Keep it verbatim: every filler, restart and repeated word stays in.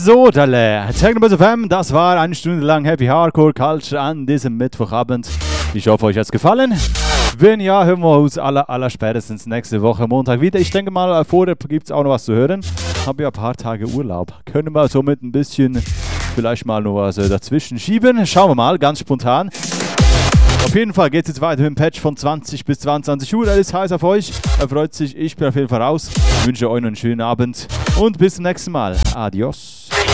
So, Dalle. Technobus F M, das war eine Stunde lang Happy Hardcore Culture an diesem Mittwochabend. Ich hoffe, euch hat es gefallen. Wenn ja, hören wir uns aller, aller spätestens nächste Woche Montag wieder. Ich denke mal, vorher gibt es auch noch was zu hören. Habe ja ein paar Tage Urlaub. Können wir somit ein bisschen vielleicht mal noch was dazwischen schieben. Schauen wir mal, ganz spontan. Auf jeden Fall geht es jetzt weiter mit dem Patch von zwanzig bis zweiundzwanzig Uhr. Alles heiß auf euch. Er freut sich. Ich bin auf jeden Fall raus. Ich wünsche euch noch einen schönen Abend. Und bis zum nächsten Mal. Adios.